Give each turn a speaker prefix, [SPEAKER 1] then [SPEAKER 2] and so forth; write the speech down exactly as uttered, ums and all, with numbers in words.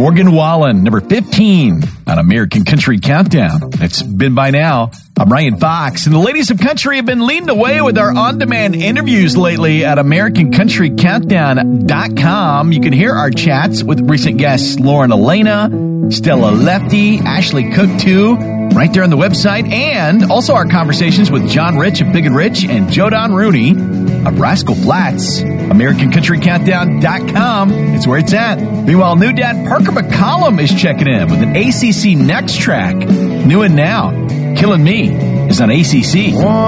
[SPEAKER 1] Morgan Wallen, number fifteen on American Country Countdown. It's been by now. I'm Ryan Fox, and the ladies of country have been leading the way with our on-demand interviews lately at American Country Countdown dot com. You can hear our chats with recent guests Lauren Elena, Stella Lefty, Ashley Cook, too, right there on the website, and also our conversations with John Rich of Big and Rich and Joe Don Rooney of Rascal Flatts. American Country Countdown dot com is where it's at. Meanwhile, new dad Parker McCollum is checking in with an A C C Next track. New and now, Killing Me is on A C C.